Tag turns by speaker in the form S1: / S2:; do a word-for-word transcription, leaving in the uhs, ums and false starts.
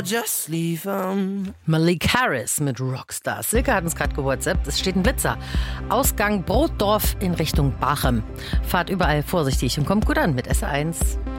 S1: Just leave 'em.
S2: Malik Harris mit Rockstar. Silke hat uns gerade gewhatsappt. Es steht ein Blitzer. Ausgang Brotdorf in Richtung Bachem. Fahrt überall vorsichtig und kommt gut an mit S eins.